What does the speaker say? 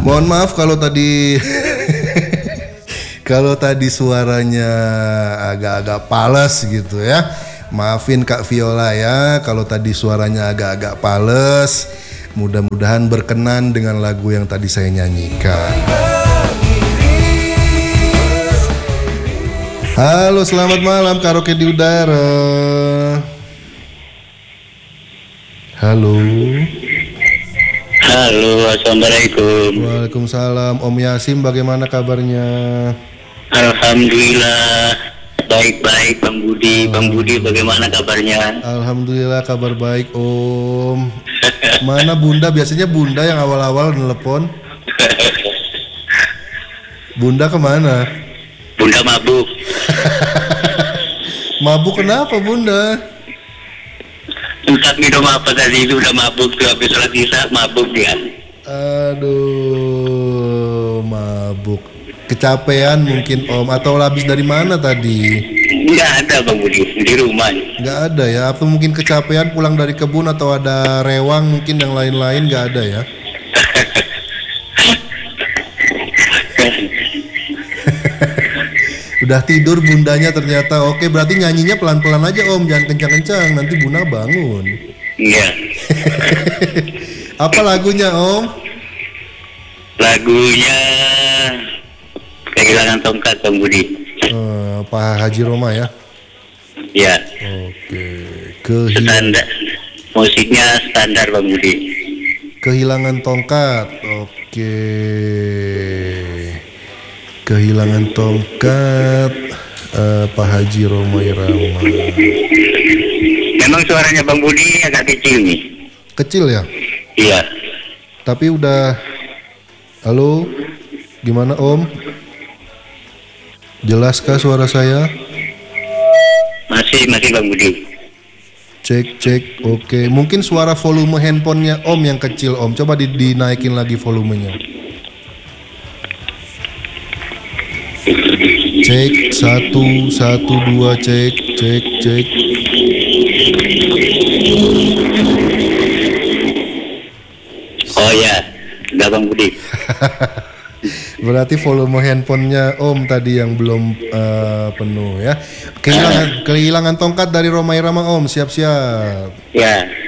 Mohon maaf kalau tadi kalau tadi suaranya agak-agak pales gitu ya. Maafin Kak Viola ya kalau tadi suaranya agak-agak pales. Mudah-mudahan berkenan dengan lagu yang tadi saya nyanyikan. Halo, selamat malam karaoke di udara. Halo. Halo, assalamualaikum. Waalaikumsalam. Om Yasim, bagaimana kabarnya? Alhamdulillah baik-baik, Bang Budi. Bang Budi, bagaimana kabarnya? Alhamdulillah kabar baik, Om. Mana Bunda? Biasanya Bunda yang awal-awal nelpon. Bunda kemana? Bunda mabuk. Mabuk kenapa Bunda? Ustaz minum apa tadi itu udah mabuk tuh, habis sholat isya mabuk dia. Aduh, mabuk. Kecapean mungkin Om, atau habis dari mana tadi? Nggak ada Bang Budi, di rumah. Nggak ada ya? Atau mungkin kecapean pulang dari kebun atau ada rewang mungkin yang lain-lain, nggak ada ya? Udah tidur bundanya ternyata. Oke, berarti nyanyinya pelan-pelan aja Om, jangan kencang-kencang, nanti Bunda bangun. Iya. Apa lagunya Om? Lagunya Kehilangan Tongkat, Bang Budi. Pak Haji Roma ya? Ya. Oke. Standar. Musiknya standar, Bang Budi. Kehilangan Tongkat. Oke. Kehilangan Tongkat, Pak Haji Roma Irama. Memang suaranya Bang Budi agak kecil nih. Kecil ya? Iya. Tapi udah. Halo, gimana Om? Jelaskah suara saya? Masih Bang Budi. Cek. Oke. Mungkin suara volume handphonenya Om yang kecil Om. Coba dinaikin lagi volumenya. Cek 1, 2, cek. Oh ya, udah Bang Budi. Berarti volume handphonenya Om tadi yang belum penuh ya. Kehilangan Tongkat dari Roma Irama Om, siap-siap. Ya.